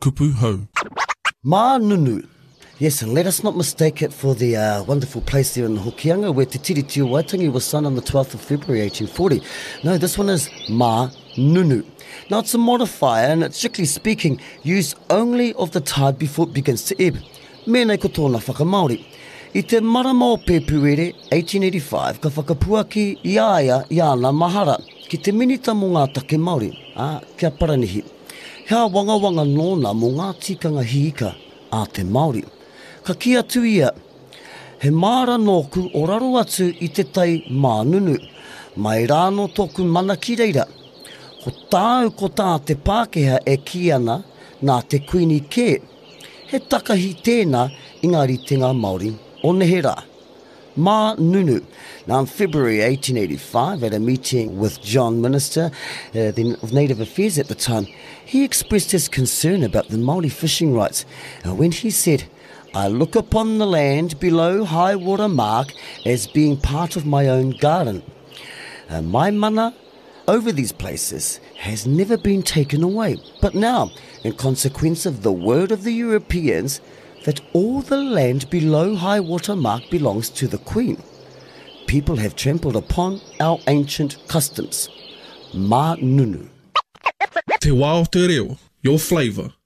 kupu hau. Mā Nunu. Yes, and let us not mistake it for the wonderful place there in Hokianga where Te Tiriti o Waitangi was signed on the 12th of February 1840. No, this one is Mā Nunu. Now, it's a modifier and it's, strictly speaking, used only of the tide before it begins to ebb. Mēnei ko tōna whakamaori. I te marama o Pēpuere 1885, ka whakapuaki i aia i ana mahara ki te minita mo ngā take Māori, kia paranihi. Hea wangawanga nōna mo ngā tikanga hiika a te Māori. Ka kia tu ia, he māra nōku o raro atu i te tai Mā Nunu, mai rāno tōku mana ki reira. Ko tāu ko tā te Pākehā e ki ana nā te kuini kē. He takahi tēnā i ngā ritenga Māori o Nehera. Mā Nunu. Now in February 1885, at a meeting with John Minister of Native Affairs at the time, he expressed his concern about the Māori fishing rights when he said, I look upon the land below high water mark as being part of my own garden. My mana over these places has never been taken away. But now, in consequence of the word of the Europeans, that all the land below high water mark belongs to the Queen, people have trampled upon our ancient customs. Mā Nunu. Te wā o te reo, your flavour.